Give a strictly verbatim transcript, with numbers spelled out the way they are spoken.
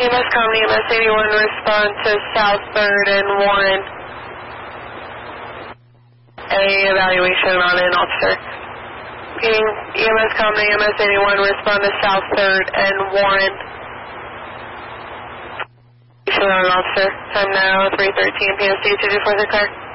E M S Com, E M S eighty-one, respond to South third and Warren. A evaluation on an officer. Repeating, E M S Com, E M S eighty-one, respond to South third and Warren. On an officer. Time now, three thirteen P S T to do further car.